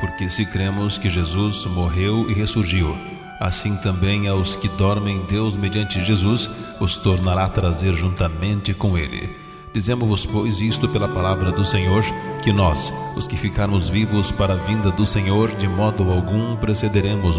porque se cremos que Jesus morreu e ressurgiu, assim também aos que dormem Deus mediante Jesus os tornará a trazer juntamente com ele. Dizemos-vos, pois, isto pela palavra do Senhor, que nós, os que ficarmos vivos para a vinda do Senhor, de modo algum precederemos